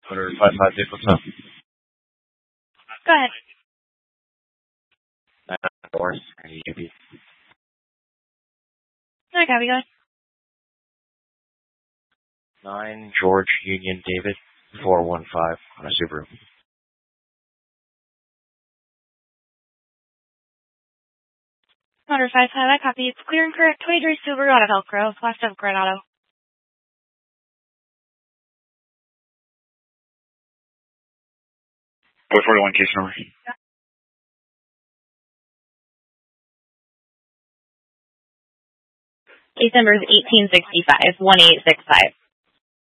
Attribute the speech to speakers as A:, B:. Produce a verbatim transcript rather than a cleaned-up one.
A: Order five five six, what's up?
B: Go ahead.
A: Nine doors, U P.
B: I copy, go ahead.
A: Nine George Union David four one five on a Subaru.
B: Order five five, I copy. It's clear and correct. Toy Subaru out of Velcro, last of Granado.
C: four forty-one case number.
B: Case number is eighteen sixty-five, one eight six five.